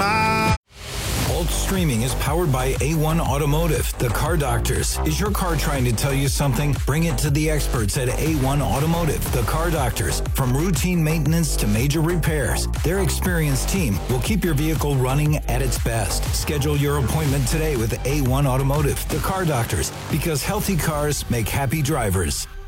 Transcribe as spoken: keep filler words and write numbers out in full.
my... Alt Streaming is powered by A one Automotive, the car doctors. Is your car trying to tell you something? Bring it to the experts at A one Automotive, the car doctors. From routine maintenance to major repairs, their experienced team will keep your vehicle running at its best. Schedule your appointment today with A one Automotive, the car doctors, because healthy cars make happy drivers.